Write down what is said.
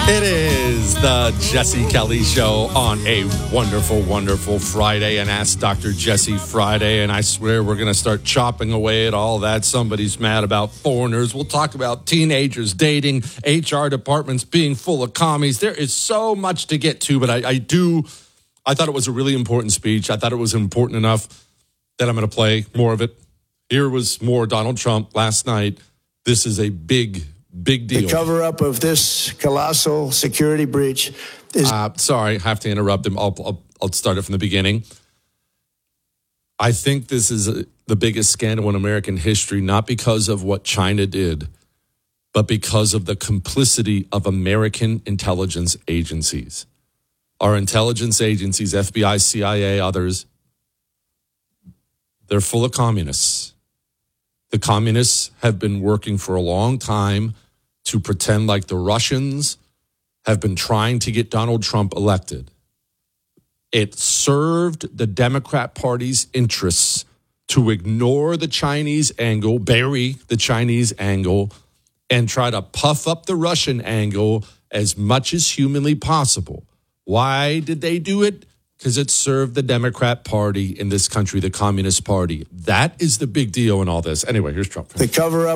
It is the Jesse Kelly Show on a wonderful, wonderful Friday, and Ask Dr. Jesse Friday. And I swear we're going to start chopping away at all that. Somebody's mad about foreigners. We'll talk about teenagers dating, HR departments being full of commies. There is so much to get to, but I thought it was a really important speech. I thought it was important enough that I'm going to play more of it. Here was more Donald Trump last night. This is a big deal. The cover-up of this colossal security breach is... Sorry, I have to interrupt him. I'll start it from the beginning. I think this is the biggest scandal in American history, not because of what China did, but because of the complicity of American intelligence agencies. Our intelligence agencies, FBI, CIA, others, they're full of communists. The communists have been working for a long time to pretend like the Russians have been trying to get Donald Trump elected. It served the Democrat Party's interests to ignore the Chinese angle, bury the Chinese angle, and try to puff up the Russian angle as much as humanly possible. Why did they do it? Because it served the Democrat Party in this country, the Communist Party. That is the big deal in all this. Anyway, here's Trump. The cover-up